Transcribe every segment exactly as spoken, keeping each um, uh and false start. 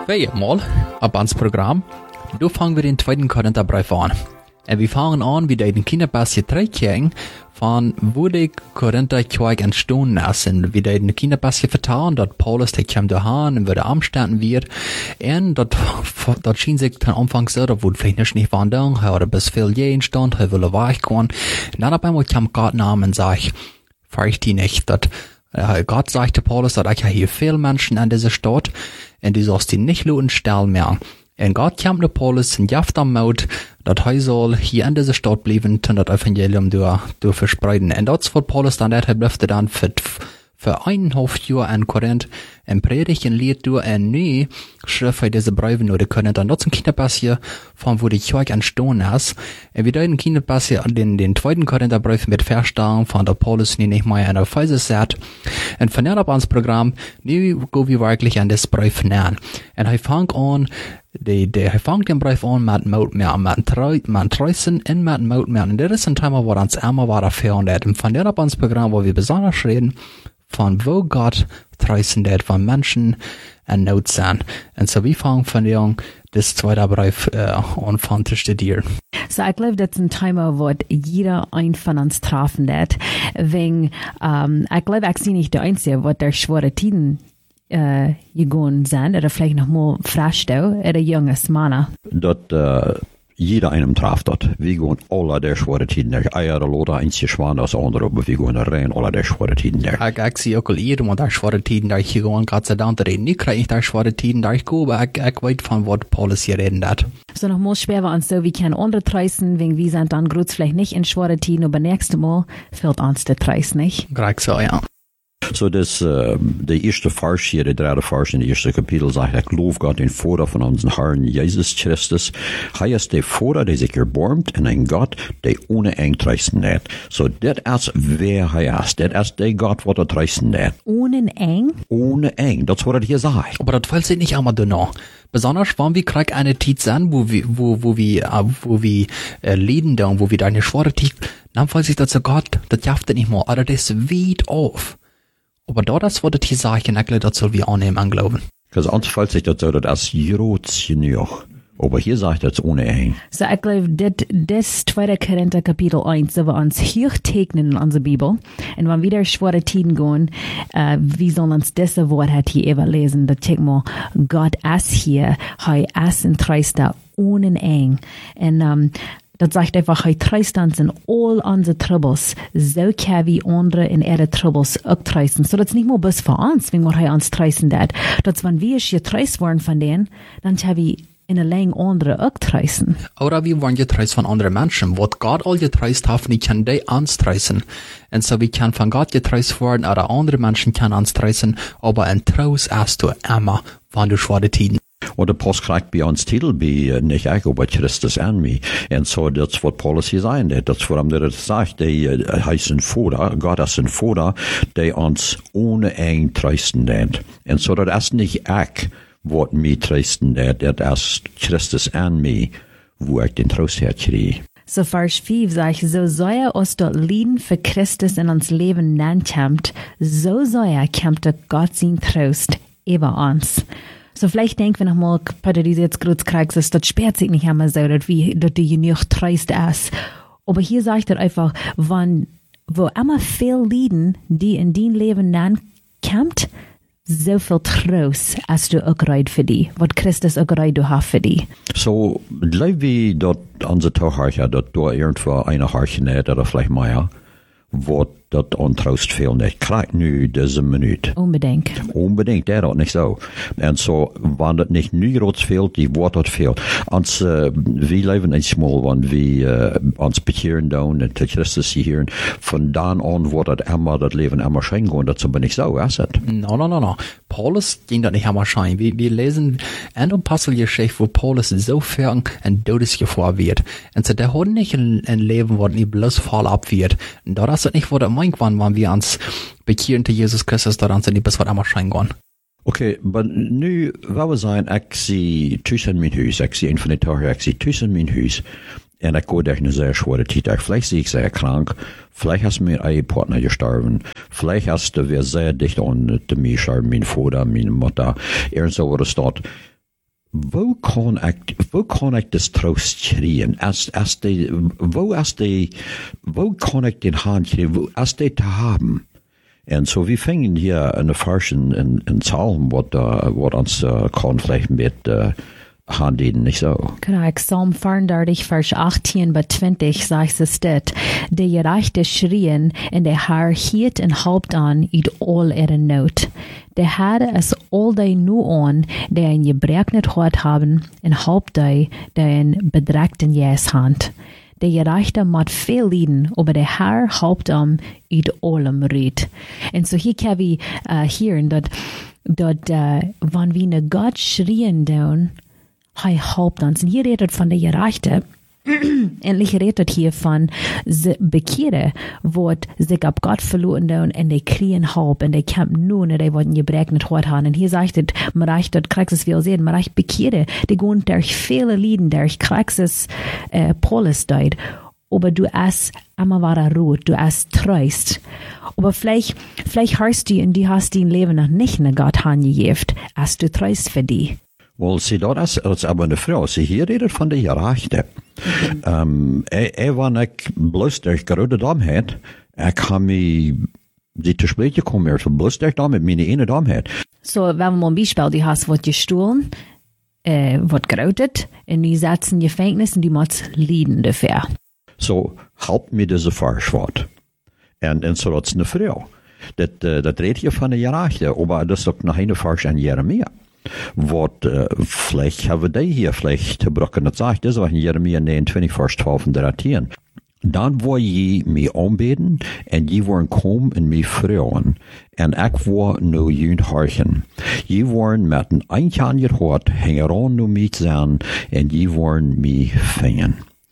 Weer mal op ons program. Nu fangen wir den zweiten Korintherbrief an. Und wir fangen an, wie den Kinderpassje terugkijken van wo die Korintherkerk entstanden ist. Und wie den Kinderpassje vertalen, dat Paulus die kwam doorheen en weer de omstanden weer. En dat, dat schien sich ten Anfang so, dat wurde vielleicht nicht van doen. Hij had bis veel je stand, hij wilde weggaan. Und dann op einmal kwam Gott naam en zei, fürcht die nicht, dat uh, Gott sagte Paulus, dat ich ja hier viel Menschen in dieser Stadt, und die sollst die nicht looten stellen mehr. Und Gott kam zu Paulus und jaft am Mut, dass er soll hier in dieser Stadt bleiben und das Evangelium durch, durch verspreiten. Und das wird Paulus dann, er blieb dann für, für eineinhalb Jahre in Korinth und predigt und lehrt durch und nie schrift er diese Briefe nur die Korinther. Und das ist ein Kinderpassje von wo die Kirche entstanden ist. Und wie da in Kinderpassje den, den zweiten Korintherbrief mit Verstehen von der Paulus nie nicht mehr in der Phase sagt. Und von dann ab ans Programm, nie go wir wirklich an das Brief nähern. Und er fängt an, Die, die, hij vangt den Brief an met mout meer, met trui, met truisen en met mout meer. En dit is een thema waar ons allemaal wat ervaren dat. En van dit op ons programma, waar we besonders reden, van wo Gott truisen dat, van mensen en nood zijn. En zo, we vangen van die das zweite Brief uh, an van te studieren. So, ich glaube, das ist ein Thema, was jeder ein von uns treffen wird. Wegen, um, ich glaube, ich bin nicht der Einzige, was der schwere Tiden Uh, gegaan zijn, oder vielleicht noch mal Frau, oder junges Mann. Dat uh, jeder einem traf dat. Wir gehen alle der schwere Tiden der Eier, Loda, eins geschwan als andere, aber wir gehen rein alle der schwere Tiden der. Ich, ich sehe auch jedem und der schwere Tiden der ich gegangen, Gott sei Dank, der nicht kriege ich der schwere Tiden der ich gehe, aber ich, ich weiß von was Paulus hier reden hat. So noch mal schwer war uns so, wie können andere treisen, wegen wir sind dann grüß vielleicht nicht in schwere Tiden, aber nächstes Mal fehlt uns der Treis nicht. Gleich so, ja. So das, uh, der erste Vers hier, der dritte Vers in der ersten Kapitel sagt, ich lobe Gott den Vater von unserem Herrn Jesus Christus. Er ist der Vater, der sich erbarmt, und ein Gott, der ohne Eng treisten hat. So das ist, wer er ist. Das ist der Gott, der er treisten hat. Ohne Eng? Ohne Eng, das ist, was er hier sagt. Aber das fällt sich nicht einmal danach. Besonders, wenn wir krieg eine Zeit sind, wo wir, wo, wo wir, uh, wo wir, äh, leiden da, wo wir da eine schwere Zeit, dann fällt sich das so Gott, das jafft nicht mehr, aber das weit auf. Aber da das wurde die Sache, ich das soll wir annehmen, anglauben. Also uns fällt sich das so, das ist genug. Aber hier sagt das ohne Eng. So, ich glaube, das, das zweite Korinther Kapitel eins, so wir uns hier tegnen in unserer Bibel. Und wenn wir wieder schwere Tiden gehen, äh, wie sollen uns diese Wort hat hier eben lesen? Da check mal, Gott ist hier, er ist in Treuster ohne Eng. Und, ähm, dat sagt einfach, hij treist ons in all onze troubles. Zo kan we andere in ihre troubles ook treisten. So dat is niet meer best voor ons, wenn hij ons treisten dat. Dat wenn wir getreist worden von denen, dann kan we in een lang andere ook treisten. Oder wir wollen getreist von anderen Menschen. Was Gott all getreist hat, nicht kann die uns treisten. Und so wir können von Gott getreist werden, oder andere Menschen können uns treisten, aber in Trost hast du immer, wenn du schwere Tiden. Und der Post kriegt bei uns Titel, bei, nicht ich, aber Christus an mich. Und so, das ist, was Paulus hier sagen, das ist, warum der das sagt, der heißt ein Vater, Gott ist ein Vater, der uns ohne Eng treisten nennt. Und so, das ist nicht ich, was mich treisten nennt, das ist Christus an mich, wo ich den Trost herkriege. So Vers fünf sagt, so soll er uns dort lieben für Christus in uns Leben nankämmt, so soll er kämpft Gott sein Trost über uns. So vielleicht denken wir nochmal, Peter, die jetzt gerade kriegst, das sperrt sich nicht immer so, dass wie, dass die genug treist ist. Aber hier sagt er einfach, wenn, wo immer viel Lieden, die in dein Leben dann kommt, so viel Trost, als du auch reid für die, was Christus auch reid du hast für die. So, gleich wie dort unsere Tauchharche, dort du irgendwo eine Harche nicht, oder vielleicht mehr, wo dat aan Trost veel niet krijgt nu deze minuut. Unbedingt. Unbedingt, dat is niet zo. En zo, wanneer het niet nu rood veelt, die wordt het veel. Ons, uh, we leven niet small, want we uh, ons bekeren doen en tot Christus hier. Van dan aan wordt het immer, dat leven immer schijn gaan. Dat is aber niet zo, is het? No, no, no, no. Paulus ging dat niet helemaal schijn. Wir, wir lesen een Apostelgeschichte, wo Paulus so fern ein Todesgefahr wird. Und so, der hat nicht ein, ein Leben, wo nicht bloß voll ab wird. Und da ist das nicht, wo der Meint waren, wann wir uns bekehren zu Jesus Christus, daran sind die bis was einmal schein gehen. Okay, aber nu, wat we zijn, ik zie tussen mijn huis, ik zie een van de toren, ik zie tussen mijn huis, en ik ga durch eine sehr schwere Zeit. Vielleicht sehe ich sehr krank, vielleicht hast du mir ein Partner gestorben, vielleicht hast du wer sehr dicht an mir gestorben, mein Vater, meine Mutter, irgend so was dort. wo kan ik, wo kan ik das troost schreien? Als, als die, wo, als die, wo kan ik den hand schreien? Als die te hebben. En so we fingen hier in de vers in, in, in Psalm, wat, uh, wat ons uh, kan vielleicht mit uh, handelen, nicht so? Genau, Psalm vierundertig, Vers achtzehn bis zwanzig sagt es dit. De gerechte schrien en de Herr hielt en halpt aan uit all ihre Not. De Herr is all die nu aan, die een gebrek niet gehad hebben, en halpt die, die een bedreigten jes hand. De gerechte moet veel lijden, aber de Herr halpt hem uit allem red. En so hier kan we uh, horen dat, dat uh, wanneer we naar God schrien doen, hij helpt ons. En hier redet van de gerechte. Endlich redet hier von Bekehren, wat sich ab Gott verloren doen en die kriegen Halb en die kämpfen nun en die worden gebrek nicht hart haben. Und hier sagt es, man reicht dort Kraxis viel sehen, man reicht Bekehren, die gehen durch viele Lieden, durch Kraxis äh, Polis dort. Aber du hast immer wahre Ruhe, du hast Trost. Aber vielleicht, vielleicht hörst du und du hast dein Leben noch nicht in Gott angegeben, hast du Trost für dich. Wel, zie dat is, is aber eine Frau. Sie hier redet von der Gerechte. Mhm. Um, e, e, wanneer ik bloos durch grote Domheid, ik ga me die te spreken komen, er bloos durch Dom mit meine ene Domheid. So, wenn wir mal ein Beispiel, du hast was gestohlen, äh, was gerautet, und die setzen Gefängnis und die muss leiden dafür. So, help mir diese Verschwort. Und, und so, das ist eine Frau. Das, uh, das redet hier von der Gerechte, aber das ist doch noch eine Vers an Jeremia. Wat, uh, vielleicht hebben we die hier vielleicht gebroken. Dat zegt, dat is wat in Jeremia negenentwintig, vers twaalf en dertien. Dan wil je mij aanbeden en je worden komen en mij vrouwen. En ik wil nu jullie horchen. Je worden met een eindje aan je hoort, hangen aan nu mij zijn en je worden mij vingen.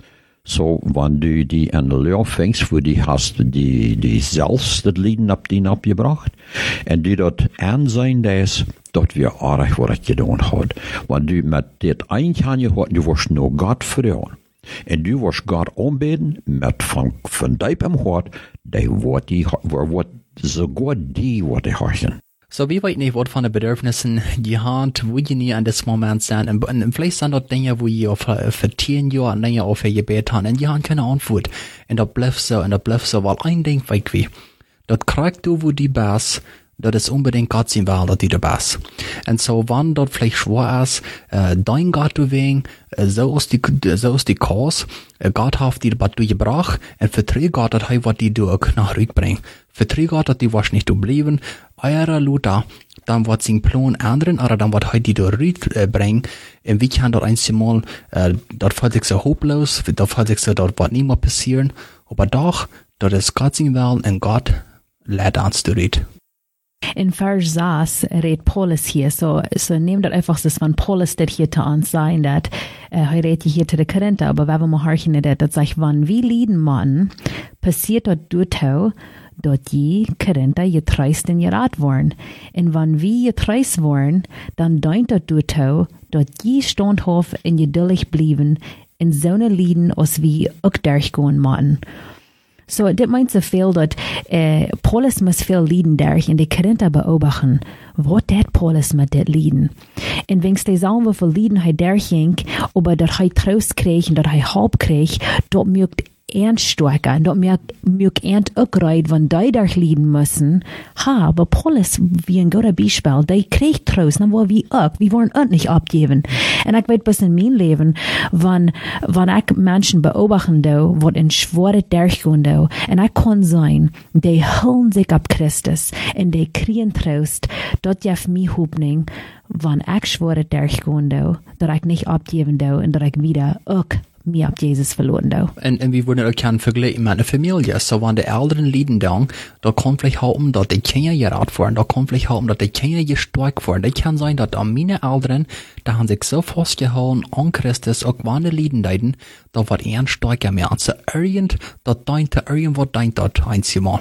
So, wenn du die in der Lehre fängst, wo die hast die, die selbst das Lieden ab die abgebracht, und du dort ansehen das, dort wir arg, was ich getan hat. Wenn du mit das Einhand hat, du wirst nur Gott vertrauen. Und du wirst Gott anbeten, mit von, von deinem Hort, der wird die, wird sogar die, wird die horchen. So, wie weit nicht, was von den Bedürfnissen die Hand, wo je nie an das Moment sein, und, und vielleicht sind dort Dinge, wo je auf, für zehn Jahre an Dinge auf ihr Gebet haben, und die haben keine Antwort. Und das bleibt so, und das bleibt so, weil ein Ding weg wie. Dort kriegst du, wo die bist, das ist unbedingt Gott sein will, dass die da bist. Und so, wenn dort vielleicht schwer ist, äh, dein Gott du wegen, äh, so ist die, so ist die Kurs, äh, Gott hat die was du gebracht, und vertrete Gott, dass er was die durch nach rückbringt. Vertrete Gott, dass die was nicht du bleiben, eurer Luther, dann wird sein Plan ändern, oder dann wird er die durch rückbringen, und wie kann dort einmal, äh, dort fällt sich so hoplos, dort fällt sich so, dort wird nicht mehr passieren, aber doch, dort ist Gott sein Will, und Gott lädt uns zu reden. In Vers sechs redet Paulus hier, so, so nehmt das einfach, das von Paulus das hier zu uns sein, dass, äh, er redet hier zu den Korinther, aber wenn wir mal horchen, das, das sagt, wenn wir lieben machen, passiert das durch, dass die Korinther getreust in gerat worden. Und wenn wir getreust worden, dann deint das durch, dass die standhaft und geduldig bleiben, in so eine Lieden, als wir auch durchgehen machen. So, dit meint so viel, dat äh, Paulus muss viel lieden durch und die Korinther beobachten, wat dat Paulus mit dit lieden. Und wenn die sagen, wieviel lieden hij durchging, aber dat hij Trost kreeg und dat hij Halb kreeg, dat mögt ernst stärker, dat mögt, mögt ernst auch reid, wenn die durch lieden müssen. Ha, aber Paulus, wie ein guter Beispiel, die kriegt Trost, dann war wir auch, wir wollen auch nicht abgeben. Und ich weiß bis in mein Leben, wenn, wenn ich Menschen beobachten, do, wat in schwere durchgehen, do, und ich kann sein, die holen sich ab Christus, und die kriegen Trost, dat jef mich Hoffnung, wenn ich schwere durchgehen, do, dass ich nicht abgeben, do, und dass ich wieder auch mir ab Jesus verloren, do. Und, und wir würden auch gerne vergleichen mit einer Familie. So, wenn die Eltern lieben, dann, da kann vielleicht auch um, dass die Kinder gerat werden, da kann vielleicht auch um, dass die Kinder gestärkt werden. Das kann sein, dass an meine Eltern, da haben sich so festgehalten an Christus, auch wenn die lieben deuten, da wird eher stärker mehr. Und so irgend, das deint, irgendwo deint das einmal.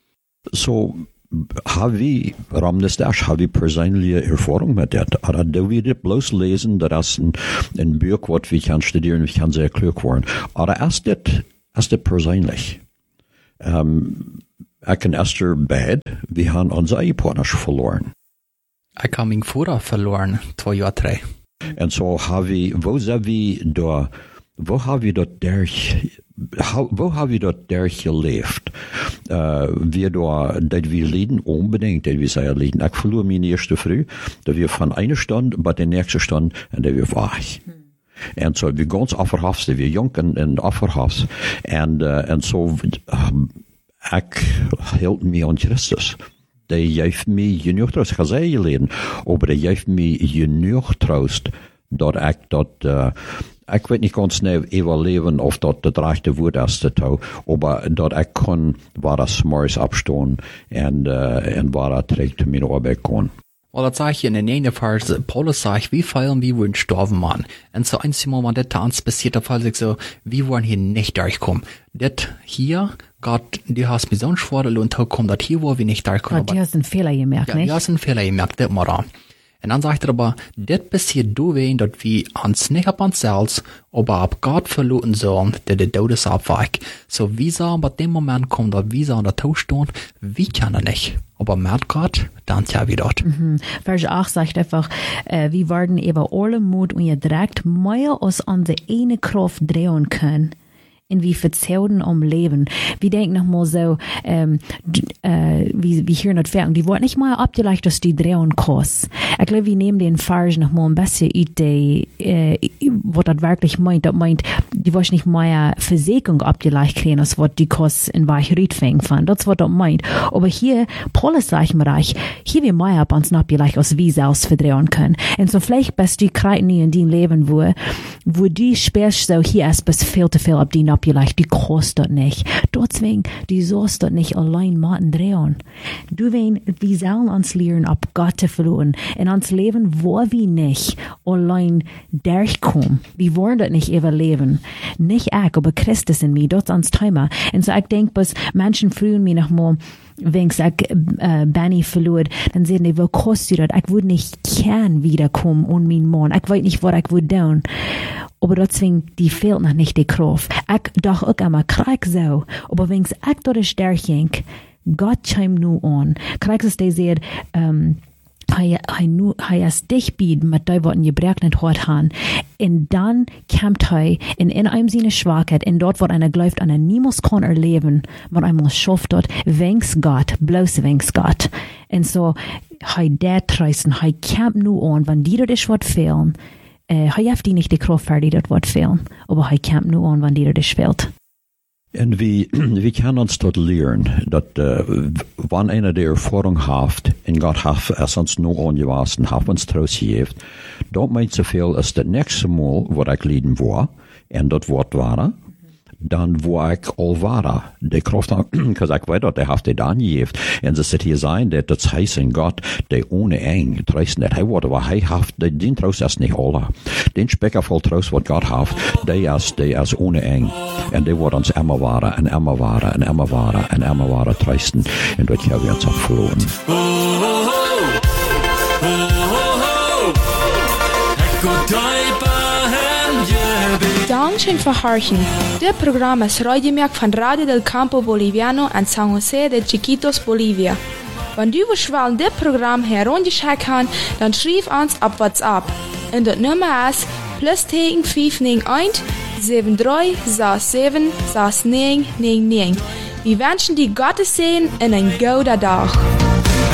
So, habe ich, warum das das, habe ich persönliche Erfahrung mit das. Aber da wir das bloß lesen, das ist ein, ein Buch, was wir kann studieren, wir kann sehr klug werden. Aber erst das, erst das persönlich. Ähm, ich und Esther bad, wir haben unsere Ehepartner verloren. Ich habe meinen Vater verloren, zwei Jahre drei. En zo hebben we, wo zijn we door, wo hebben we dat durch, wo hebben we dat durch geleefd? Uh, wir door, dat we leden unbedingt, dat we zeggen leden. Ik verloor mijn eerste vrouw, dat we van eine stand, bij de nächste stand, en dat we weg. Hmm. En zo, we ganz afverhafs, dat we jong en, en afverhafs. En, uh, en zo, um, ik hield me aan Christus. Die geeft me genoeg troost. Ik ga zeggen leden, maar die geeft me genoeg troost, dat ik dat, uh, ik weet niet ganz snel evalueren of dat het rechte woord is te toe, maar dat ik kon waar dat s'morgens opstaan en, uh, en waar dat terug te mijn arbeid kon. Well, dat sag ich in den einen Vers, Paulus sagt, wie feiern wir wurden gestorben, Mann. Und so einzig Mal, das da uns passiert, da fall ich so, wir wollen hier nicht durchkommen. Das hier, Gott, du hast mir so ein Schwadel und kommt, das hier, wo wir nicht durchkommen. Gott, du hast einen Fehler gemerkt, ja, nicht? du hast einen Fehler gemerkt, das mal da. Und dann sagt er aber, das passiert du wen, dass wir uns nicht ab uns selbst, aber ab Gott verloren sollen, der der Todes abweich. So, wie soll bei dem Moment kommen, dass wir so an der Tod stehen, wie kann er nicht? Aber merkt Gott, dann ja wie dort. Mhm. Vers acht sagt einfach, äh, wir werden über alle Mut und ihr direkt mehr aus unsere eine Kraft drehen können. Und wie verzelden om leven. Wie denken nog mal so, ähm, äh, wie, wie hier nicht fertig. Die wordt nicht mal abgeleicht, dass die drehen kost. Ich glaube, wir nehmen den Vers noch mal ein bisschen Idee, äh, was das wirklich meint. Das meint, die wordt nicht mal Versicherung abgeleicht kriegen, als was die kost in Weichried fängt von. Das was das meint. Aber hier, Paulus sagt mir reich, hier wir mehr ab uns abgeleicht, als wir selbst verdrehen können. Und so vielleicht bist du gerade nie in deinem Leben, wo, wo die sperrst so, hier ist bis viel zu viel ab die abgeleicht, die kostet nicht. Deswegen, die sollst dort nicht allein machen drehen. Du wen, wir sollen uns lernen, ab Gott zu verloren. In uns Leben, wo wir nicht allein durchkommen. Wir wollen das nicht überleben. Nicht ich, aber Christus in mir, das ist uns Thema. Und so, ich denke, bis Menschen frühen mich noch mal, wenn ich äh, Benny verlor, dann sehen die, wo kostet das? Ich würde nicht gern wiederkommen und mein Mann. Ich weiß nicht, was ich würde tun. Aber deswegen, die fehlt noch nicht die Kraft. Ich dachte auch immer, krieg so. Aber wenn ich durch durchging, Gott chimt nu an. Krieg es die sehr, ähm, Hij, hij, nu, hij is dichtbij met die wat je gebruikt niet hoort gaan. En dan komt hij in, in einem seine Schwachheit, en dort wat einer glaubt, einer niemals kann erleben, wat einmal schafft dort, wenks Gott, bloß wenks Gott. En so, hij der treisen, hij kommt nu an, wenn die dort wat fehlen, äh, hij heeft die nicht die Kraft für die dort wat fehlen, aber hij kommt nu an, wenn die dort fehlt. En wie, wie kan ons dat leren, dat uh, wanneer einer de ervaring heeft, en God heeft es ons nog aangewassen, heeft ons trouwens gegeven, dat meint zoveel als het nächste Mal, wat ik leden wil, en dat wordt waar, dan wil ik al waar. De kracht, because ik weet dat, hij heeft het aangegeven. En ze zit hier zijn, dat het heet in God, die ohne eng, trouwens net, hij wordt, maar hij heeft, die trouwens is niet alle. Den spekker vol trouwens wat God heeft, die is, die is ohne eng. En die wordt ons immer waren, en immer waren, en immer waren, en immer waren truisten. En dat hebben we ons afgelopen. Oh, oh, oh. Oh, oh, oh. Ik go Dankeschön für Horchen. Der Programm ist Radiomerk von Radio del Campo Boliviano en San José de Chiquitos, Bolivia. Wenn du willst, das Programm herunterchecken kann, dann schreib uns auf WhatsApp. Und das Nummer ist plus tegen vijf negen eins sieben drei sechs sieben sechs neun neun neun. Wir wünschen dir Gottes Segen und einen guten Tag.